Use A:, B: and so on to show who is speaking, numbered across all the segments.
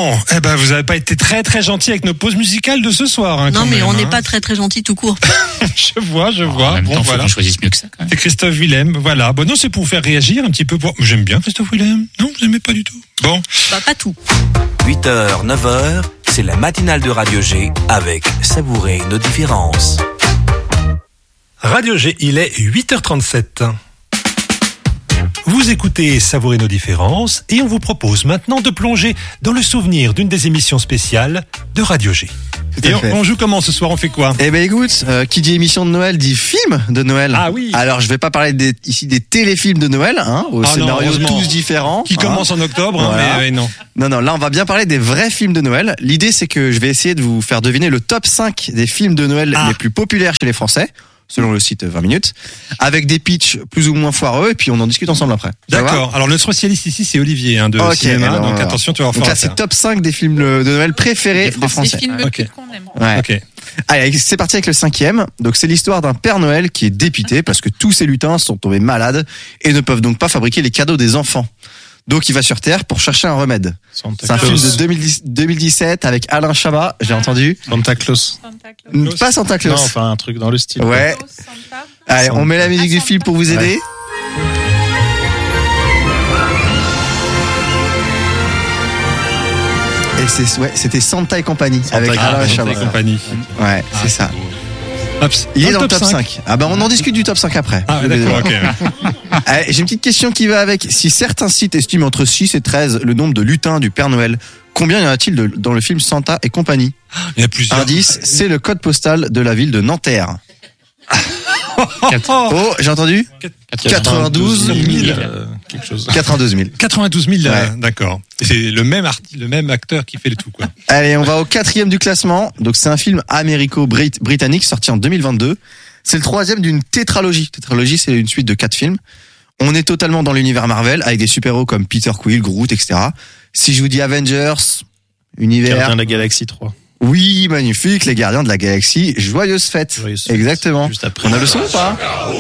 A: Bon, vous avez pas été très très gentil avec nos pauses musicales de ce soir.
B: Non, mais on n'est pas très très gentil tout court.
A: Je vois.
C: En même temps, faut qu'on choisisse mieux que ça, quand même.
A: C'est Christophe Willem, voilà. Bon, non, c'est pour vous faire réagir un petit peu. J'aime bien Christophe Willem. Non, vous n'aimez pas du tout. Bon.
B: Pas tout.
D: 8h, 9h, c'est la matinale de Radio G avec Savourer nos différences.
E: Radio G, il est 8h37. Vous écoutez Savourer nos différences et on vous propose maintenant de plonger dans le souvenir d'une des émissions spéciales de Radio G.
A: Et on joue comment ce soir? On fait quoi?
F: Eh ben écoute, qui dit émission de Noël dit film de Noël.
A: Ah oui.
F: Alors je vais pas parler ici des téléfilms de Noël, aux scénarios tous différents.
A: Qui commencent en octobre,
F: voilà.
A: Mais non.
F: Non, là on va bien parler des vrais films de Noël. L'idée c'est que je vais essayer de vous faire deviner le top 5 des films de Noël les plus populaires chez les Français, selon le site 20 minutes, avec des pitchs plus ou moins foireux, et puis on en discute ensemble après.
A: D'accord. Alors notre spécialiste ici, c'est Olivier de cinéma, alors, donc attention, tu vas
F: donc là, c'est top 5 des films de Noël préférés des Français.
G: Des films qu'on aime.
F: Ouais.
A: Ok.
F: Allez, c'est parti avec le 5e. Donc c'est l'histoire d'un Père Noël qui est dépité parce que tous ses lutins sont tombés malades et ne peuvent donc pas fabriquer les cadeaux des enfants. Donc il va sur Terre pour chercher un remède. C'est un film de 2017 avec Alain Chabat, j'ai entendu.
H: Santa Claus.
F: Pas Santa Claus.
H: Non, enfin un truc dans le style.
F: Ouais. Allez, on met la musique du film pour vous aider. Ouais. Et c'était Santa et compagnie avec Alain Chabat. Ouais, c'est ça. Il est dans le top 5. Ah on en discute du top 5 après.
A: Ah d'accord, ok.
F: Allez, j'ai une petite question qui va avec. Si certains sites estiment entre 6 et 13 le nombre de lutins du Père Noël, combien y en a-t-il dans le film Santa et compagnie?
A: Il y a plusieurs.
F: Indice, c'est le code postal de la ville de Nanterre. Oh, j'ai entendu 92 000.
H: Quelque chose.
F: 92 000.
A: 92 000,
F: ouais.
A: D'accord. Et c'est le même acteur qui fait le tout, quoi.
F: Allez, on va au 4e du classement. Donc c'est un film américo-britannique sorti en 2022. C'est le 3e d'une tétralogie. Tétralogie, c'est une suite de 4 films. On est totalement dans l'univers Marvel avec des super-héros comme Peter Quill, Groot, etc. Si je vous dis Avengers, univers...
H: Gardiens de la Galaxie 3.
F: Oui, magnifique, les Gardiens de la Galaxie. Joyeuse fête. Exactement.
H: Juste après.
F: On a le son ou pas?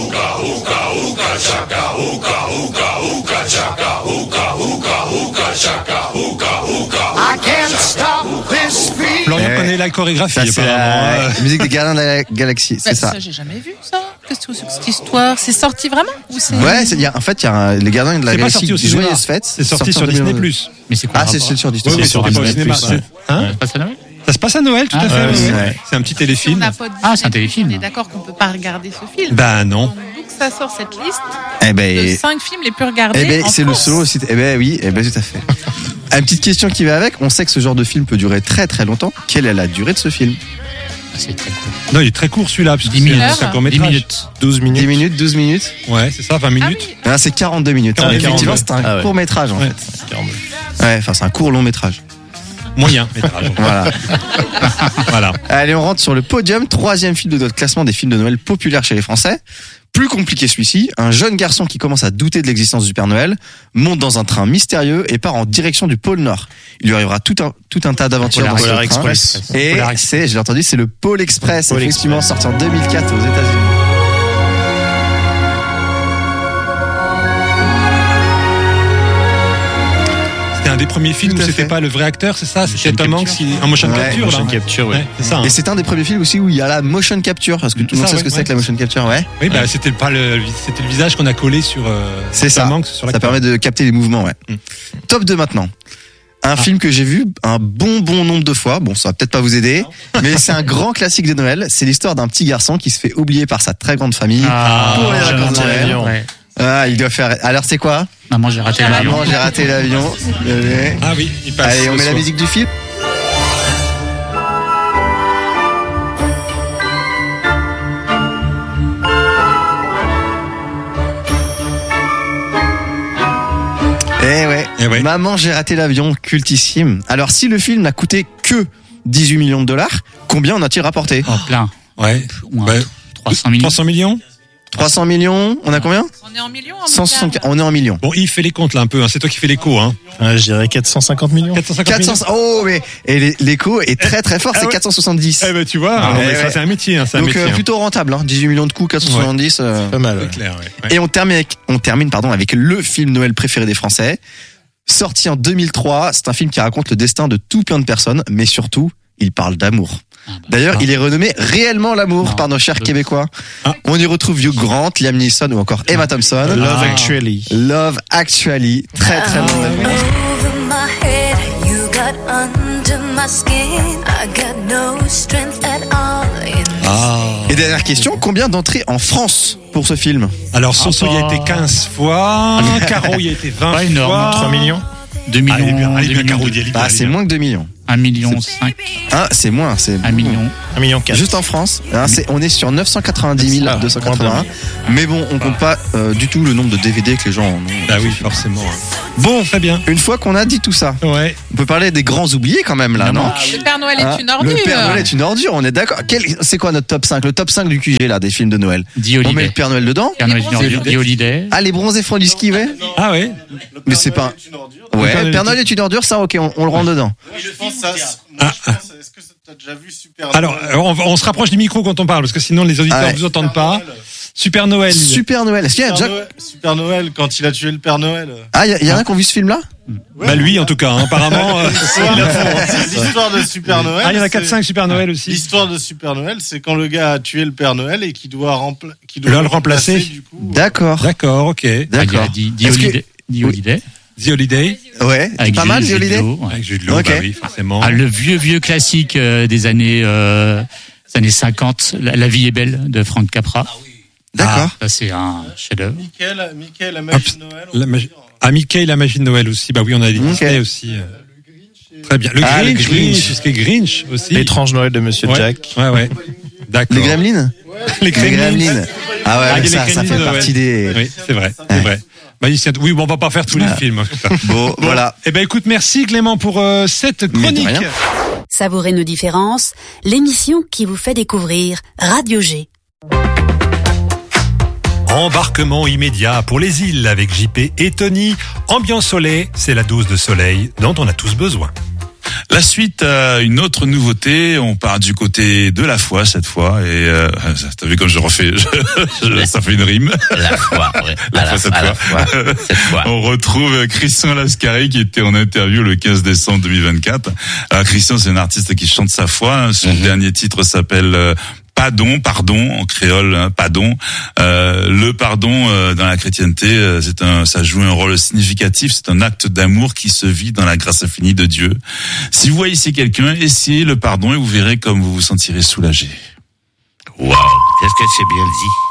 A: Florian connaît la chorégraphie.
F: Ça, c'est la musique des Gardiens de la Galaxie, c'est ça.
G: Ça, j'ai jamais vu ça. Qu'est-ce que c'est que cette histoire? C'est sorti vraiment ou c'est...
F: Ouais, il y a les Gardiens de la Galaxie. Joyeuse fête.
A: C'est sorti sur Disney+.
C: Mais c'est quoi?
F: C'est sur Disney+.
A: C'est sur Disney+.
C: Hein? Pas ça,
A: ça se passe à Noël, tout à fait.
F: Ouais.
A: C'est un petit téléfilm.
C: C'est un téléfilm.
G: On est d'accord qu'on peut pas regarder ce film.
A: Bah non.
G: Donc ça sort cette liste de 5 films les plus regardés.
F: C'est le solo aussi. Oui, tout à fait. Une petite question qui va avec. On sait que ce genre de film peut durer très très longtemps. Quelle est la durée de ce film?
C: C'est très court.
A: Non, il est très court celui-là.
C: 10 minutes.
A: C'est un court-métrage.
C: 10 minutes.
H: 12 minutes.
F: 10 minutes, 12 minutes.
A: Ouais, c'est ça, 20 minutes.
F: Ah, c'est 42 minutes.
A: 42.
F: Effectivement, c'est un court-métrage en fait. Ouais, enfin c'est un court long-métrage.
A: Moyen métrage.
F: Voilà. Allez, on rentre sur le podium. 3e film de notre classement des films de Noël populaires chez les Français. Plus compliqué celui-ci. Un jeune garçon qui commence à douter de l'existence du Père Noël monte dans un train mystérieux et part en direction du pôle Nord. Il lui arrivera tout un tas d'aventures dans ce train.
H: Express.
F: Et j'ai entendu, c'est le Pôle Express, effectivement, sorti en 2004 aux États-Unis.
A: C'était un des premiers films où c'était pas le vrai acteur, c'est ça? C'était Tom Hanks en motion capture.
H: Motion capture, ouais.
A: C'est ça.
F: Et c'est un des premiers films aussi où il y a la motion capture, parce que tout le monde sait ce que c'est que la motion capture, ouais.
A: Oui, c'était le visage qu'on a collé sur Tom Hanks.
F: Ça permet de capter les mouvements, ouais. Top 2 maintenant. Un film que j'ai vu un bon nombre de fois. Bon, ça va peut-être pas vous aider, mais c'est un grand classique de Noël. C'est l'histoire d'un petit garçon qui se fait oublier par sa très grande famille pour les vacances de Noël. Il doit faire. Alors c'est quoi?
C: Maman, j'ai raté l'avion.
F: Maman, j'ai raté l'avion.
A: Ah oui, il passe.
F: Allez, on met la musique du film. Eh ouais. Maman, j'ai raté l'avion, cultissime. Alors, si le film n'a coûté que 18 millions de dollars, combien en a-t-il rapporté?
C: Plein.
A: Ouais.
C: 300 millions.
A: 300 millions
F: 300 millions, on a combien?
G: On est en millions.
F: 160, on est en millions.
A: Bon, Yves fait les comptes là un peu, c'est toi qui fais l'écho.
H: Je dirais 450 millions.
F: 400, oh, mais et l'écho est très très fort, c'est 470.
A: Eh ben tu vois, ça c'est un métier.
F: Donc plutôt rentable, 18 millions de coûts, 470.
H: C'est pas mal.
A: C'est clair,
F: Et on termine avec le film Noël préféré des Français. Sorti en 2003, c'est un film qui raconte le destin de tout plein de personnes, mais surtout, il parle d'amour. D'ailleurs, il est renommé Réellement l'amour par nos chers Québécois. On y retrouve Hugh Grant, Liam Neeson ou encore Emma Thompson.
H: Love Actually.
F: Love Actually. Très très bon. Et dernière question, combien d'entrées en France pour ce film?
E: Alors, Soso y a été 15 fois, Caro y a été 20 fois.
H: 3 millions
C: 2 millions.
E: Allez bien, Caro, dis,
F: C'est moins que 2 millions.
C: 1,5 million.
F: C'est moins, c'est
C: 1 million.
H: 1,4 million.
F: Juste en France, on est sur 990 281. Mais bon, on compte pas du tout le nombre de DVD que les gens en ont.
E: Ah oui, forcément. Bon, très bien.
F: Une fois qu'on a dit tout ça,
E: ouais,
F: on peut parler des grands oubliés quand même là, non?
G: Le Père Noël est une ordure.
F: Le Père Noël est une ordure, on est d'accord. C'est quoi notre top 5? Le top 5 du QG là, des films de Noël. On met le Père Noël dedans?
C: Père Noël est une ordure. The Holiday.
F: Ah, les bronzés francs du ski, ouais.
E: Ah ouais.
F: Mais c'est pas. Ouais, Père Noël est une ordure, ça, ok, on le rend dedans.
I: Je pense ça. Est-ce que tu as déjà vu Super
E: Noël? Alors, on se rapproche du micro quand on parle, parce que sinon les auditeurs ne vous entendent pas. Super Noël.
F: Super Noël. Est-ce qu'il y a déjà...
I: Super Noël, quand il a tué le Père Noël.
F: Ah, il y en a qui ont vu ce film-là?
E: Bah lui, en tout cas, apparemment.
I: L'histoire de Super Noël.
E: Ah, il y en a 4-5 Super Noël aussi.
I: L'histoire de Super Noël, c'est quand le gars a tué le Père Noël et qui doit
E: le remplacer.
I: Du coup,
F: D'accord.
E: D'accord, ok.
F: D'accord.
C: The Holiday.
E: The Holiday.
F: Ouais.
C: Avec
F: pas mal, The Holiday.
E: Avec Jude Law,
F: okay.
E: Bah oui, forcément.
C: Le vieux classique des années 50, La vie est belle de Frank Capra.
F: D'accord.
C: Ça, c'est un chef-d'œuvre.
I: Mickey, la magie de Noël.
E: Mickey, la magie de Noël aussi. Bah oui, on a dit Disney aussi. Très bien. Le Grinch, tout ce qui est Grinch aussi.
H: L'étrange Noël de Monsieur Jack.
E: Ouais. D'accord.
F: Les Gremlins?
E: Les Gremlins.
F: Ah ouais, ça fait partie des...
E: Oui, c'est vrai. Oui, bon, on va pas faire tous les films.
F: Bon, voilà.
E: Eh ben, écoute, merci Clément pour cette chronique.
J: Savourez nos différences, l'émission qui vous fait découvrir Radio G.
E: Embarquement immédiat pour les îles avec JP et Tony. Ambiance soleil, c'est la dose de soleil dont on a tous besoin.
K: La suite a une autre nouveauté, on part du côté de la foi cette fois et t'as vu comme je refais, ça fait une rime.
L: La foi, ouais.
K: Cette fois. On retrouve Christian Lascari qui était en interview le 15 décembre 2024. Alors Christian, c'est un artiste qui chante sa foi, son dernier titre s'appelle Pardon, en créole, pardon. Le pardon dans la chrétienté, ça joue un rôle significatif. C'est un acte d'amour qui se vit dans la grâce infinie de Dieu. Si vous voyez ici quelqu'un, essayez le pardon et vous verrez comme vous vous sentirez soulagé.
L: Waouh, qu'est-ce que c'est bien dit.